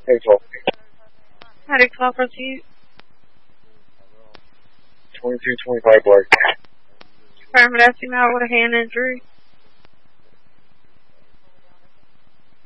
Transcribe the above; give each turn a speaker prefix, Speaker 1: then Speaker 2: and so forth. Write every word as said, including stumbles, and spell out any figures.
Speaker 1: Hey, twelve.
Speaker 2: Howdy, twelve Pursuit.
Speaker 1: twenty-two twenty-five Blake.
Speaker 2: Affirmative, female with a hand injury.